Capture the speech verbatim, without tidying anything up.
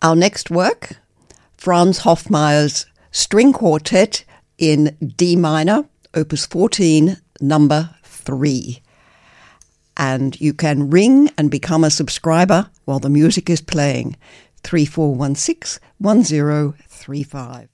Our next work, Franz Hofmeyer's String Quartet in D minor, Opus fourteen, number three. And you can ring and become a subscriber while the music is playing. three four one six, one zero three five.